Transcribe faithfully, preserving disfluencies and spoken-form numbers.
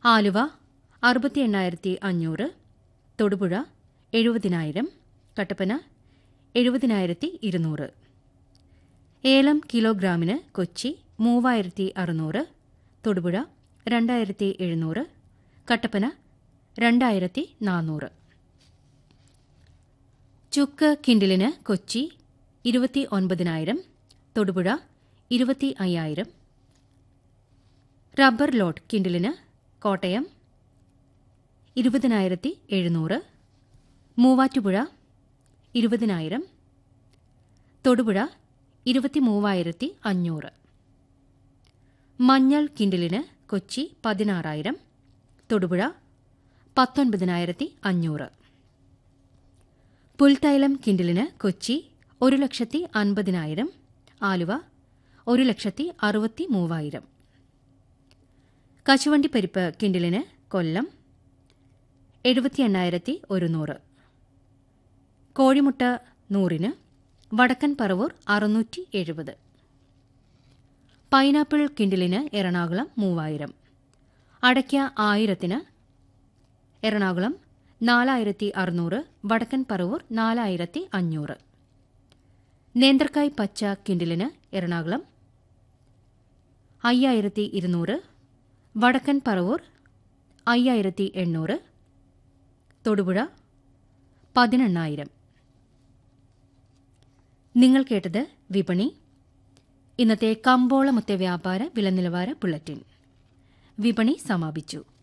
ആലുവ അറുപത്തി എണ്ണായിരത്തി അഞ്ഞൂറ്, തൊടുപുഴ എഴുപതിനായിരം, കട്ടപ്പന എഴുപതിനായിരത്തി ഇരുന്നൂറ്. ഏലം കിലോഗ്രാമിന് കൊച്ചി മൂവായിരത്തി അറുന്നൂറ്, തൊടുപുഴ രണ്ടായിരത്തി എഴുന്നൂറ്, കട്ടപ്പന രണ്ടായിരത്തി നാനൂറ്. ചുക്ക് കിൻഡിലിന് കൊച്ചി ഇരുപത്തി ഒൻപതിനായിരം, തൊടുപുഴ ഇരുപത്തി അയ്യായിരം. റബ്ബർ ലോട്ട് കിൻഡിലിന് കോട്ടയം ഇരുപതിനായിരത്തി എഴുന്നൂറ്, മൂവാറ്റുപുഴ ഇരുപതിനായിരം, തൊടുപുഴ ഇരുപത്തി മൂവായിരത്തി അഞ്ഞൂറ്. മഞ്ഞൾ കിൻഡിലിന് കൊച്ചി പതിനാറായിരം, തൊടുപുഴ പത്തൊൻപതിനായിരത്തി അഞ്ഞൂറ്. പുൽത്തൈലം കിൻഡിലിന് കൊച്ചി ഒരു ലക്ഷത്തി അൻപതിനായിരം, ആലുവ ഒരു ലക്ഷത്തി അറുപത്തി മൂവായിരം. കശുവണ്ടിപ്പരിപ്പ് കിൻഡിലിന് കൊല്ലം എഴുപത്തി എണ്ണായിരത്തി ഒരുന്നൂറ്. കോഴിമുട്ട നൂറിന് വടക്കൻ പറവൂർ അറുന്നൂറ്റി എഴുപത്. പൈനാപ്പിൾ കിൻഡിലിന് എറണാകുളം മൂവായിരം. അടയ്ക്ക ആയിരത്തിന് എറണാകുളം നാലായിരത്തി അറുന്നൂറ്, വടക്കൻ പറവൂർ നാലായിരത്തി അഞ്ഞൂറ്. നേന്ത്രക്കായ് പച്ച കിൻഡിലിന് എറണാകുളം അയ്യായിരത്തി ഇരുന്നൂറ്, വടക്കൻ പറവൂർ അയ്യായിരത്തി എണ്ണൂറ്, തൊടുപുഴ പതിനെണ്ണായിരം. നിങ്ങൾ കേട്ടത് വിപണി. ഇന്നത്തെ കമ്പോള മൊത്ത വ്യാപാര വില നിലവാര ബുള്ളറ്റിൻ. വിപണി സമാപിച്ചു.